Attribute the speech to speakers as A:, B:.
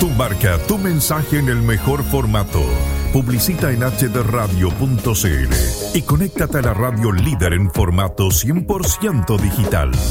A: Tu marca, tu mensaje en el mejor formato. Publicita en hdradio.cl y conéctate a la radio líder en formato 100% digital.